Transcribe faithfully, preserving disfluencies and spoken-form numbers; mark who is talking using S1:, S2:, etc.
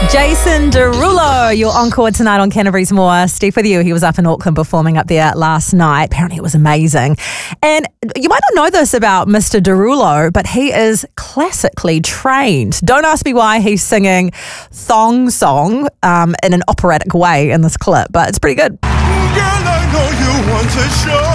S1: Jason Derulo, your encore tonight on Canterbury's More. Steve with you. He was up in Auckland performing up there last night. Apparently it was amazing. And you might not know this about Mister Derulo, but he is classically trained. Don't ask me why he's singing Thong Song um, in an operatic way in this clip, but it's pretty good.
S2: Girl, I know you want to show